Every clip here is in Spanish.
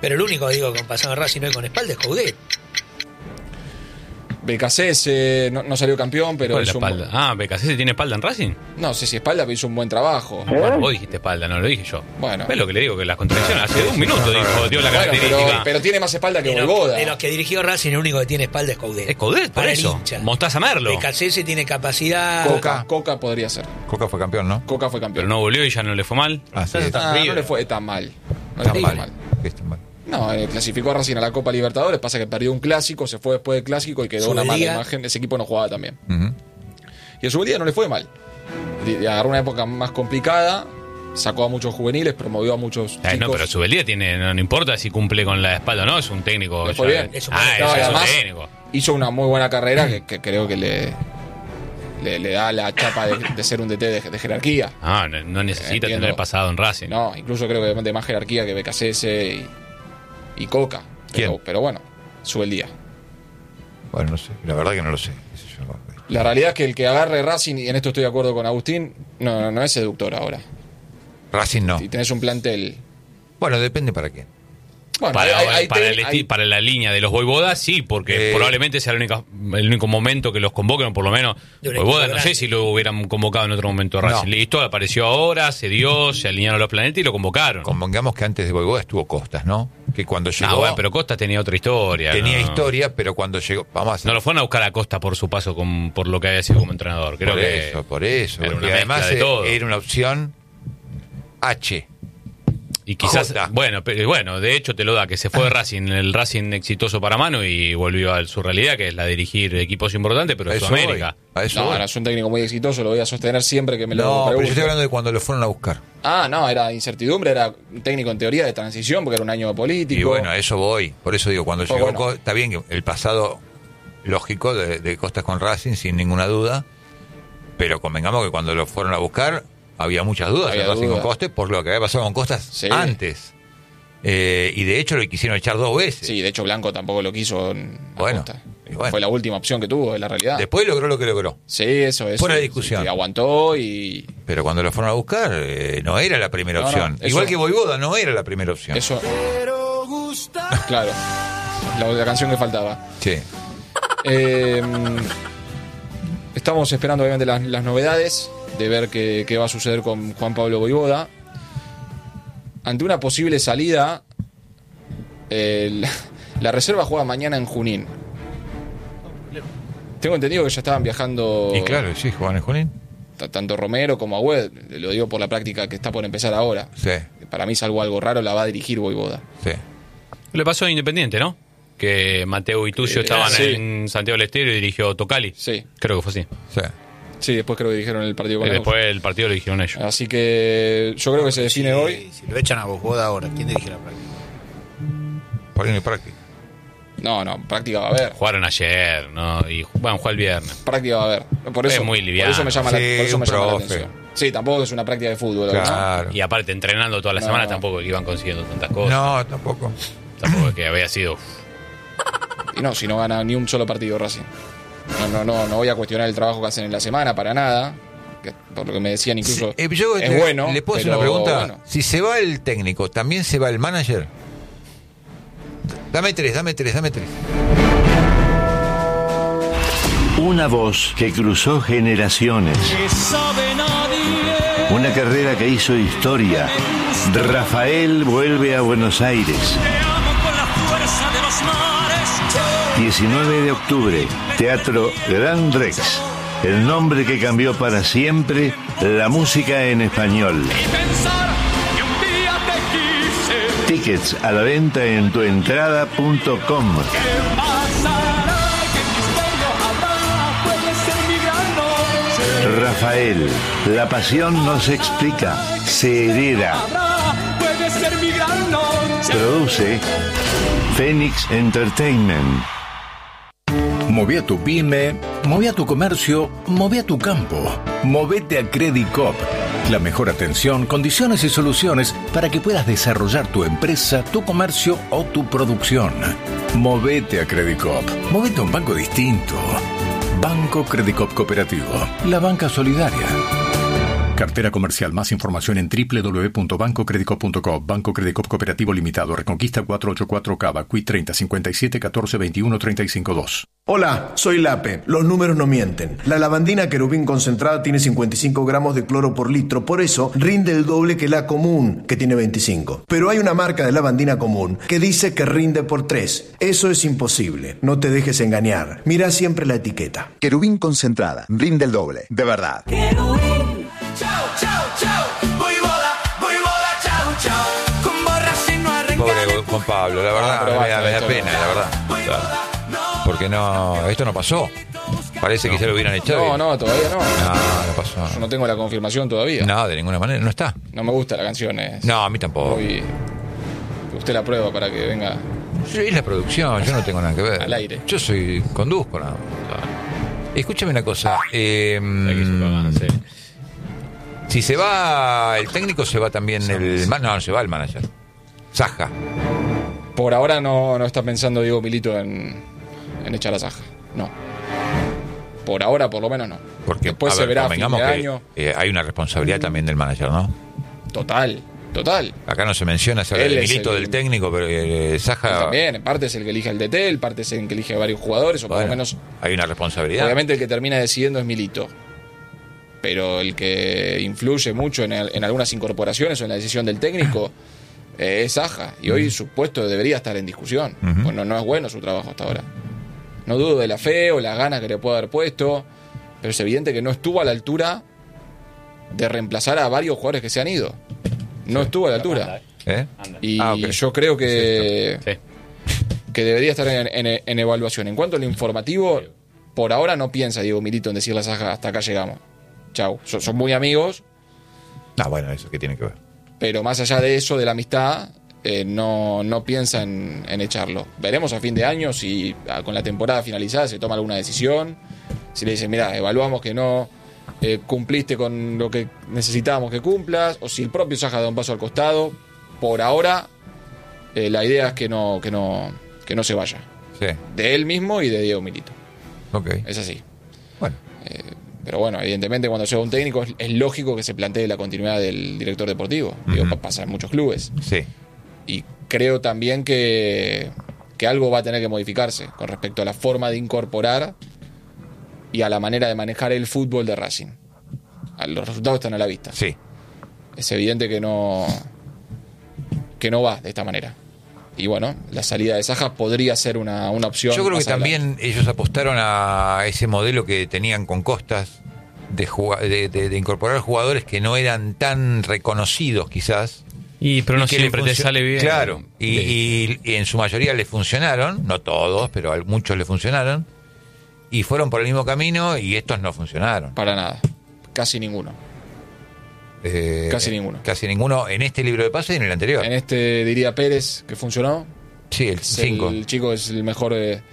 Pero el único, digo, con pasado en Racing hoy con espalda es Coudet. BKC no salió campeón, pero ¿Cuál es la espalda? ¿BKC tiene espalda en Racing? No sé si espalda, pero hizo un buen trabajo. Bueno, vos dijiste espalda, no lo dije yo. Bueno. ¿Ves lo que le digo? Que las contradicciones hace un minuto dio la característica. Pero tiene más espalda que Boivoda. De los que dirigió Racing, el único que tiene espalda es Coudet. Es Coudet, por eso. Mostaza Merlo. BKC tiene capacidad. Coca podría ser. Coca fue campeón, ¿no? Coca fue campeón. Pero no volvió y ya no le fue mal. Así no le fue tan mal. No tan le fue mal. No, clasificó a Racing a la Copa Libertadores, pasa que perdió un clásico, se fue después del clásico y quedó una mala imagen. Ese equipo no jugaba también. Y en su día no le fue mal. Agarró una época más complicada, sacó a muchos juveniles, promovió a muchos chicos. No, pero Subeldía no importa si cumple con la espalda o no, es un técnico. Le fue bien. Es un técnico. Hizo una muy buena carrera que creo que le da la chapa de ser un DT de jerarquía. No necesita tener pasado en Racing. No, incluso creo que de más jerarquía que BKC y Coca. Pero bueno, Subeldía. Bueno, no sé, la verdad que no lo sé. La realidad es que el que agarre Racing, y en esto estoy de acuerdo con Agustín, no es seductor ahora. Racing no. Si tenés un plantel. Bueno, depende para qué. Bueno, para la línea de los Voivodas, sí, porque probablemente sea el único momento que los convoquen, o por lo menos Voivoda, no sé si lo hubieran convocado en otro momento a Racing. Listo, apareció ahora, se dio, se alinearon los planetas y lo convocaron. Convengamos que antes de Voivoda estuvo Costas, ¿no? Que cuando llegó... bueno, pero Costas tenía otra historia. Tenía historia, pero cuando llegó... No lo fueron a buscar a Costa por su paso, por lo que había sido como entrenador. Creo por eso. Porque además era una opción H. Y quizás, bueno, de hecho te lo da, que se fue de Racing, el Racing exitoso para Mano, y volvió a su realidad, que es la de dirigir equipos importantes, pero en Sudamérica. Ahora es un técnico muy exitoso, lo voy a sostener siempre que me lo pregunte. No, pero yo estoy hablando de cuando lo fueron a buscar. No, era incertidumbre, era un técnico en teoría de transición, porque era un año político. Y bueno, a eso voy, por eso digo, cuando llegó, está bien que el pasado lógico de Costas con Racing, sin ninguna duda, pero convengamos que cuando lo fueron a buscar... Había muchas dudas en Racing con Costas por lo que había pasado con Costas antes. Y de hecho lo quisieron echar 2 veces. Sí, de hecho Blanco tampoco lo quiso. Bueno. Fue la última opción que tuvo, en la realidad. Después logró lo que logró. Sí, eso es. Fuera de discusión. Sí, aguantó y... Pero cuando lo fueron a buscar, no era la primera opción. Igual que Voivoda no era la primera opción. Eso. Claro. La canción que faltaba. Sí. Estamos esperando obviamente las novedades, de ver qué va a suceder con Juan Pablo Voivoda. Ante una posible salida, la reserva juega mañana en Junín. Tengo entendido que ya estaban viajando. Y claro, sí, juegan en Junín. Tanto Romero como Agüed, lo digo por la práctica que está por empezar ahora. Sí. Para mí, salvo algo raro, la va a dirigir Voivoda. Sí. Le pasó a Independiente, ¿no? Que Mateo y Tucio estaban en Santiago del Estero y dirigió Tocali. Sí. Creo que fue así. Sí. Sí, después creo que dijeron el partido con y después el partido lo dijeron ellos. Así que yo creo que se define hoy. Si lo echan a Voivoda ahora, ¿quién dirige la práctica? ¿Por qué no hay práctica? No, práctica va a haber. Jugaron ayer, ¿no? Y van a jugar el viernes. Práctica va a haber. Por eso, es muy liviano. Por eso me llama la atención. Sí, tampoco es una práctica de fútbol. Claro. ¿no? Y aparte, entrenando toda la semana tampoco iban consiguiendo tantas cosas. No, tampoco. Tampoco que había sido... Y no, si no gana ni un solo partido Racing. No voy a cuestionar el trabajo que hacen en la semana para nada. Por lo que me decían incluso es bueno. ¿Le puedo hacer una pregunta? Bueno. Si se va el técnico, ¿también se va el manager? Dame tres. Una voz que cruzó generaciones. Una carrera que hizo historia. Rafael vuelve a Buenos Aires. 19 de octubre, Teatro Gran Rex. El nombre que cambió para siempre la música en español. Tickets a la venta en tuentrada.com. Rafael, la pasión no se explica, se hereda. Produce Phoenix Entertainment. Moví a tu pyme, moví a tu comercio, moví a tu campo. Movete a Credicop. La mejor atención, condiciones y soluciones para que puedas desarrollar tu empresa, tu comercio o tu producción. Movete a Credicop. Movete a un banco distinto. Banco Credicop Cooperativo. La banca solidaria. Cartera comercial. Más información en www.bancocredicop.com. Banco Credicop Cooperativo Limitado. Reconquista 484 Cava. Cui 30 57 14 21 35 2. Hola, soy Lape. Los números no mienten. La lavandina Querubín concentrada tiene 55 gramos de cloro por litro, por eso rinde el doble que la común, que tiene 25. Pero hay una marca de lavandina común que dice que rinde por 3. Eso es imposible. No te dejes engañar. Mira siempre la etiqueta. Querubín concentrada. Rinde el doble. De verdad. Querubín. Chau, chau, chau. Voy bola, chau, chau. Con Racing no arranca. Pobre Juan Pablo, la verdad, me da pena, la verdad. Claro. Porque no, esto no pasó. Parece que se lo hubieran echado. No, todavía no. No pasó. Yo no tengo la confirmación todavía. No, de ninguna manera, no está. No me gusta la canción. No, a mí tampoco. Usted la prueba para que venga. Es la producción, yo no tengo nada que ver. Al aire. Yo conduzco nada más. Escúchame una cosa. Si se va el técnico, se va también no se va el manager. Saja. Por ahora no está pensando Diego Milito en echar a Saja. No. Por ahora, por lo menos, no. Porque después se verá a fin de año. Hay una responsabilidad también del manager, ¿no? Total. Acá no se menciona, se habla del Milito del técnico, pero Saja también, en parte es el que elige el DT, en parte es el que elige a varios jugadores, o por lo menos hay una responsabilidad. Obviamente el que termina decidiendo es Milito, pero el que influye mucho en algunas incorporaciones o en la decisión del técnico es Saja, y hoy su puesto debería estar en discusión. Bueno, no es bueno su trabajo hasta ahora. No dudo de la fe o las ganas que le puede haber puesto, pero es evidente que no estuvo a la altura de reemplazar a varios jugadores que se han ido. No estuvo a la altura. Y yo creo que debería estar en evaluación. En cuanto al informativo, por ahora no piensa Diego Milito en decirle a Saja, hasta acá llegamos. Chau. Son muy amigos. Bueno, eso que tiene que ver. Pero más allá de eso, de la amistad, no piensa en echarlo. Veremos a fin de año si con la temporada finalizada se toma alguna decisión. Si le dicen, mira, evaluamos que no cumpliste con lo que necesitábamos que cumplas, o si el propio Saja da un paso al costado. Por ahora la idea es que no se vaya. Sí. De él mismo y de Diego Milito. Okay. Es así. Bueno. Pero bueno, evidentemente cuando llega un técnico es lógico que se plantee la continuidad del director deportivo. Digo, pasa en muchos clubes. Sí. Y creo también que algo va a tener que modificarse con respecto a la forma de incorporar y a la manera de manejar el fútbol de Racing. Los resultados están a la vista. Sí. Es evidente que no va de esta manera. Y bueno, la salida de Saja podría ser una opción. Yo creo que también ellos apostaron a ese modelo que tenían con Costas de incorporar jugadores que no eran tan reconocidos quizás. Pero no siempre te sale bien. Claro, y en su mayoría le funcionaron, no todos, pero a muchos le funcionaron. Y fueron por el mismo camino y estos no funcionaron. Para nada. Casi ninguno. Casi ninguno en este libro de pases y en el anterior. En este diría Pérez, que funcionó. Sí, el 5. El chico es el mejor de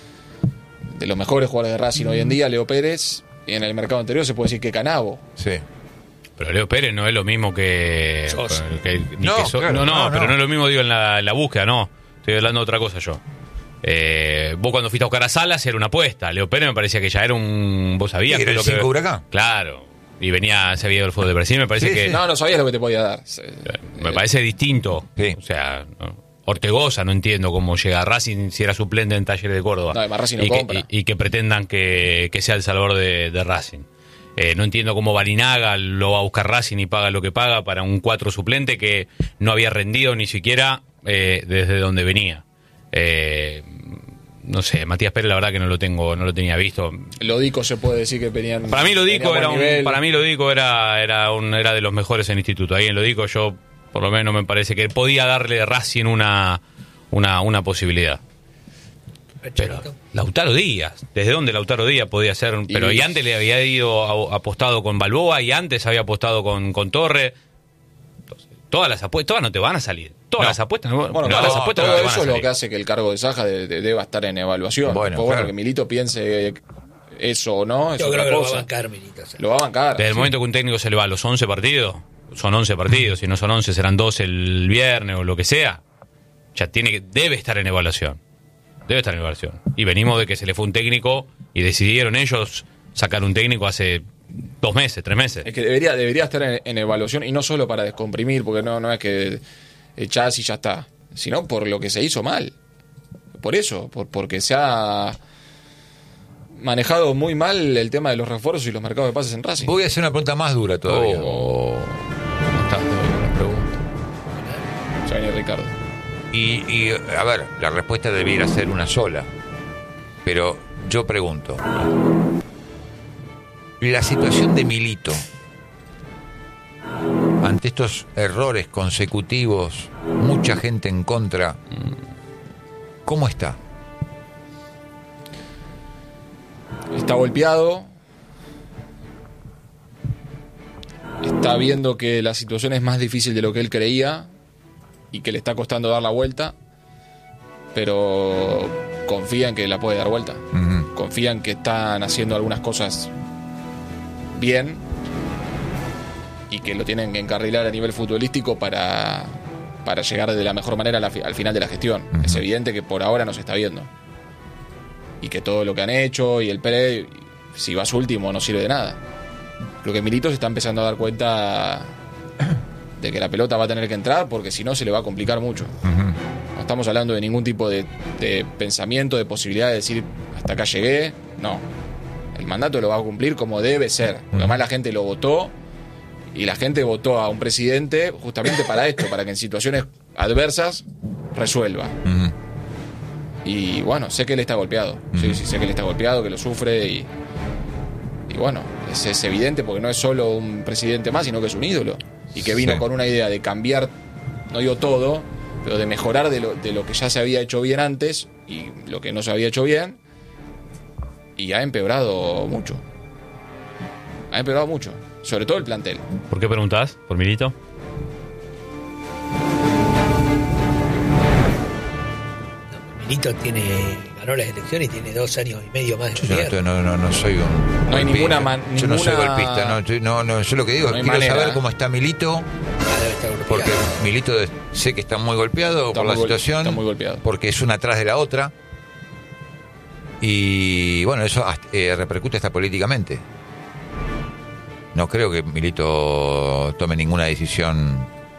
los mejores jugadores de Racing hoy en día, Leo Pérez. Y en el mercado anterior se puede decir que Canavo. Sí. Pero Leo Pérez no es lo mismo que... No, pero no es lo mismo, digo, en la búsqueda, no. Estoy hablando de otra cosa yo. Vos cuando fuiste a buscar a Salas era una apuesta. Leo Pérez me parecía que ya era un... ¿Vos sabías? ¿Era el 5 Huracán? Claro. Y se había ido el fútbol de Brasil, me parece que... No sabías lo que te podía dar. Me parece distinto. Sí. O sea, Ortegoza, no entiendo cómo llega a Racing si era suplente en Talleres de Córdoba. No, además Racing no compra. Y que pretendan que sea el salvador de Racing. No entiendo cómo Barinaga lo va a buscar Racing y paga lo que paga para un 4 suplente que no había rendido ni siquiera desde donde venía. No sé, Matías Pérez la verdad que no lo tenía visto. Lodico se puede decir que venían. Para mí Lodico era de los mejores en instituto. Ahí en Lodico yo por lo menos me parece que podía darle a Racing una posibilidad. Pero Lautaro Díaz, ¿desde dónde Lautaro Díaz podía ser? Pero y antes le había apostado con Balboa y antes había apostado con Torre. Entonces, todas las apuestas no te van a salir. Las apuestas no todo eso es lo que hace que el cargo de Saja deba estar en evaluación. Bueno, que Milito piense eso o no, yo creo que lo va a bancar Milito. Lo va a bancar. Desde el momento que un técnico se le va a los 11 partidos, son 11 partidos, si no son 11 serán 12 el viernes o lo que sea, ya debe estar en evaluación. Debe estar en evaluación. Y venimos de que se le fue un técnico y decidieron ellos sacar un técnico hace 2 meses, 3 meses. Es que debería estar en evaluación, y no solo para descomprimir, porque no es que echás y ya está, sino por lo que se hizo mal. Por eso, porque se ha manejado muy mal el tema de los refuerzos y los mercados de pases en Racing. Voy a hacer una pregunta más dura todavía. ¿Cómo estás con la pregunta? Ya viene Ricardo. Y a ver, la respuesta debiera ser una sola. Pero yo pregunto, la situación de Milito ante estos errores consecutivos, mucha gente en contra, ¿cómo está? Está golpeado. Está viendo que la situación es más difícil de lo que él creía y que le está costando dar la vuelta, pero confía en que la puede dar vuelta. Uh-huh. Confía en que están haciendo algunas cosas bien y que lo tienen que encarrilar a nivel futbolístico para llegar de la mejor manera al final de la gestión. Uh-huh. Es evidente que por ahora no se está viendo y que todo lo que han hecho y el pre, si vas último, no sirve de nada. Creo que Milito se está empezando a dar cuenta de que la pelota va a tener que entrar, porque si no se le va a complicar mucho. Uh-huh. No estamos hablando de ningún tipo de pensamiento, de posibilidad de decir hasta acá llegué. No, el mandato lo va a cumplir como debe ser. Porque además la gente lo votó, y la gente votó a un presidente justamente para esto, para que en situaciones adversas resuelva. Uh-huh. Y bueno, sé que él está golpeado. Uh-huh. Sí, sé que él está golpeado, que lo sufre, y bueno, es evidente, porque no es solo un presidente más, sino que es un ídolo. Y que vino con una idea de cambiar, no digo todo, pero de mejorar de lo que ya se había hecho bien antes y lo que no se había hecho bien. Y ha empeorado mucho. Ha empeorado mucho. Sobre todo el plantel. ¿Por qué preguntás? ¿Por Milito? Milito ganó las elecciones y tiene 2 años y medio más de gobierno. No soy un... No hay ninguna... Yo no soy golpista. Yo lo que digo, quiero saber cómo está Milito. Porque Milito sé que está muy golpeado por la situación. Está muy golpeado. Porque es una atrás de la otra. Y bueno, eso repercute hasta políticamente. No creo que Milito tome ninguna decisión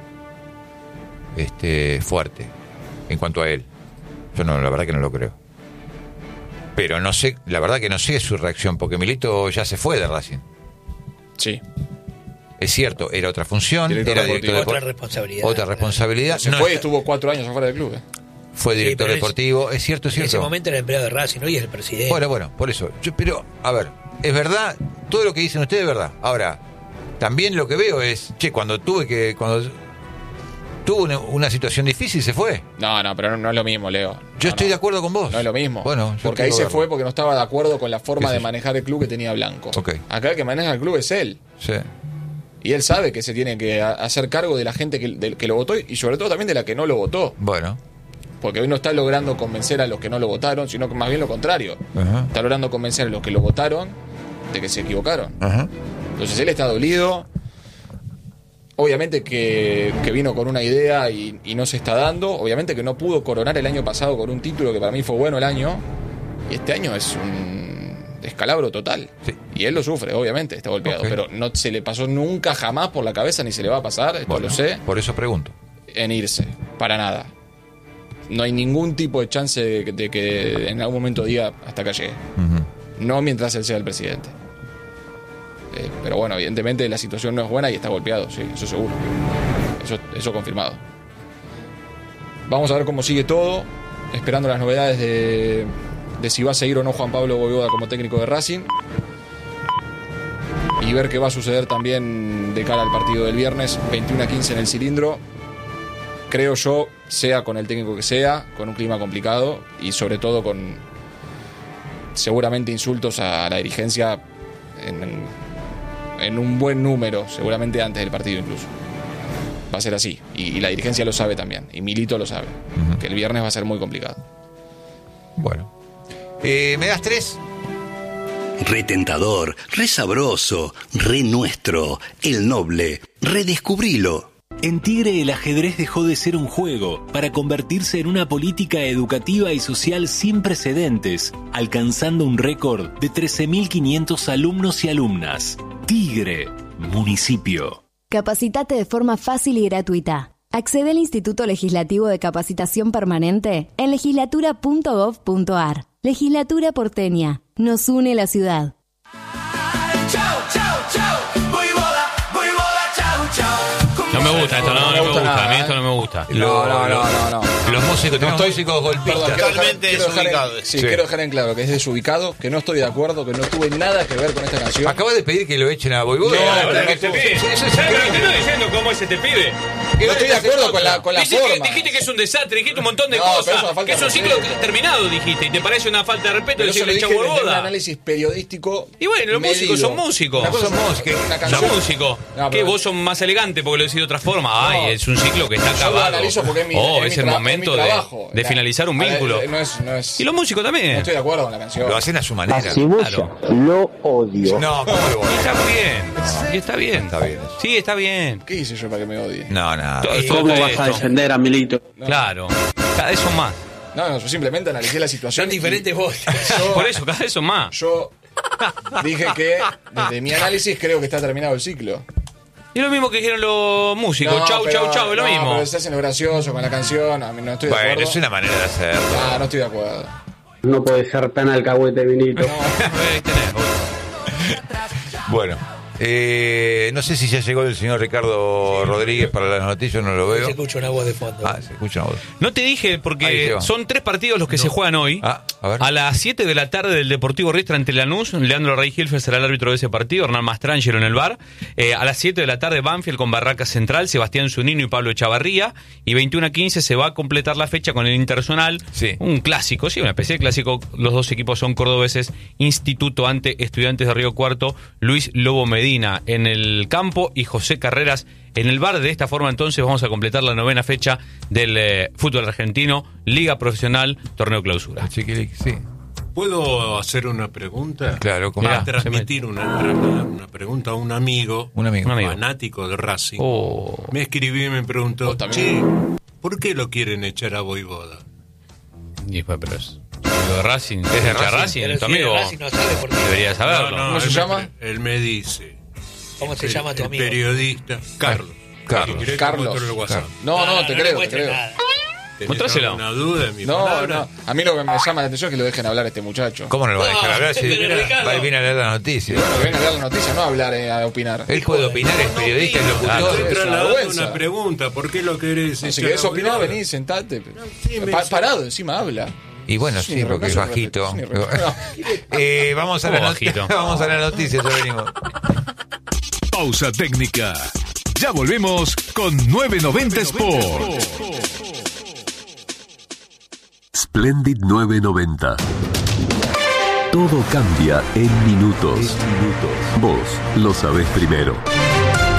fuerte en cuanto a él. Yo no, la verdad que no lo creo. Pero no sé, la verdad que no sé su reacción, porque Milito ya se fue de Racing. Sí. Es cierto, era otra función, director era director otra responsabilidad. Otra responsabilidad. Se fue y estuvo 4 años afuera del club. Fue director deportivo, es cierto. En ese momento era empleado de Racing, hoy es el presidente. Bueno, por eso. Pero, a ver, es verdad, todo lo que dicen ustedes es verdad. Ahora, también lo que veo es, cuando tuvo una situación difícil se fue. No, pero no es lo mismo, Leo. Yo estoy de acuerdo con vos. No es lo mismo. Bueno, porque ahí se fue porque no estaba de acuerdo con la forma de manejar el club que tenía Blanco. Okay. Acá el que maneja el club es él. Sí. Y él sabe que se tiene que hacer cargo de la gente que lo votó, y sobre todo también de la que no lo votó. Bueno. Porque hoy no está logrando convencer a los que no lo votaron, sino que más bien lo contrario. Uh-huh. Está logrando convencer a los que lo votaron de que se equivocaron. Uh-huh. Entonces él está dolido. Obviamente que vino con una idea y no se está dando. Obviamente que no pudo coronar el año pasado con un título que para mí fue bueno el año. Y este año es un descalabro total. Sí. Y él lo sufre, obviamente, está golpeado. Okay. Pero no se le pasó nunca jamás por la cabeza, ni se le va a pasar, esto lo sé. Por eso pregunto. En irse, para nada. No hay ningún tipo de chance de que en algún momento diga hasta acá llegue. Uh-huh. No mientras él sea el presidente. Pero bueno, evidentemente la situación no es buena y está golpeado, sí, eso seguro. Eso confirmado. Vamos a ver cómo sigue todo, esperando las novedades de si va a seguir o no Juan Pablo Voivoda como técnico de Racing, y ver qué va a suceder también de cara al partido del viernes 21-15 en el Cilindro. Creo yo, sea con el técnico que sea, con un clima complicado y sobre todo con seguramente insultos a la dirigencia en un buen número, seguramente antes del partido incluso. Va a ser así, y la dirigencia lo sabe también, y Milito lo sabe, Uh-huh. que el viernes va a ser muy complicado. Bueno. ¿Me das 3? Re tentador, re sabroso, re nuestro, el noble, redescubrilo. En Tigre el ajedrez dejó de ser un juego para convertirse en una política educativa y social sin precedentes, alcanzando un récord de 13.500 alumnos y alumnas. Tigre, municipio. Capacitate de forma fácil y gratuita. Accede al Instituto Legislativo de Capacitación Permanente en legislatura.gov.ar. Legislatura porteña. Nos une la ciudad. No me gusta esto, no me gusta. A mí esto no me gusta. No. Los músicos, músicos golpistas. Totalmente desubicado. Quiero dejar en claro que es desubicado, que no estoy de acuerdo, que no tuve nada que ver con esta canción. Acabas de pedir que lo echen a Voivoda. ¿Qué te pide? Pero te estoy diciendo cómo es este pibe. No estoy de acuerdo con la forma. Dijiste que es un desastre, dijiste un montón de cosas. Que es un ciclo terminado, dijiste. Y te parece una falta de respeto decirle que Chavo Voivoda. un análisis periodístico. Y bueno, los músicos son músicos. Son músicos. Que vos sos más elegante porque lo decís de otra forma. Ay, es un ciclo que está acabado. Es el momento de finalizar un vínculo. Y los músicos también. No estoy de acuerdo con la canción. Lo hacen a su manera. Claro. Lo odio. No, ¿cómo lo odio? Está bien. Y está bien. Está bien. Sí, está bien. ¿Qué hice yo para que me odie? No, nada. ¿Cómo vas a defender a Milito? Claro. Cada vez son más. No, yo simplemente analicé la situación. Son diferentes voces. Por eso, cada vez son más. Yo dije que, desde mi análisis, creo que está terminado el ciclo. Y lo mismo que dijeron los músicos. Chau, es lo mismo. Pero se hacen lo gracioso con la canción. A mí no estoy de acuerdo. Bueno, es una manera de hacerlo. No estoy de acuerdo. No puede ser tan alcahuete, Milito. Bueno, no sé si ya llegó el señor Ricardo Rodríguez para las noticias, no lo veo. Se escucha una voz de fondo. Se escucha una voz. No te dije porque son 3 partidos los que se juegan hoy. A las 7 de la tarde del Deportivo Riestra ante Lanús. Leandro Rey-Gilfe será el árbitro de ese partido. Hernán Mastrangelo en el VAR. A las 7 de la tarde Banfield con Barraca Central, Sebastián Zunino y Pablo Echavarría. Y 21:15 se va a completar la fecha con el Internacional. Sí. Un clásico, una especie de clásico. Los dos equipos son cordobeses. Instituto ante Estudiantes de Río Cuarto. Luis Lobo Medina en el campo y José Carreras en el VAR. De esta forma entonces vamos a completar la 9ª fecha del fútbol argentino, Liga Profesional, Torneo Clausura. Sí. ¿Puedo hacer una pregunta? Claro, como transmitir una pregunta a un amigo fanático de Racing. Me escribió y me preguntó, che, ¿por qué lo quieren echar a Voivoda? Y después, pero es lo de Racing, es de Racing, tu amigo debería saberlo. ¿Cómo se llama? Él me dice. ¿Cómo se llama tu amigo? Periodista Carlos. No, te creo. Mostráselo. Una duda en mi No. palabra. A mí lo que me llama la atención es que lo dejen hablar a este muchacho. ¿Cómo no lo va a dejar hablar? Si viene a leer las noticias. Bueno, que venga a leer las noticias, no a hablar, a opinar. Él puede opinar, es periodista, es locutor. Estoy trasladando una pregunta. ¿Por qué lo querés? Si querés opinar, vení, sentate. Parado, encima habla. Y bueno, sí, porque es bajito. Vamos a la noticia, ya venimos. Pausa técnica. Ya volvemos con 990 Sport. Splendid 990. Todo cambia en minutos. Vos lo sabés primero.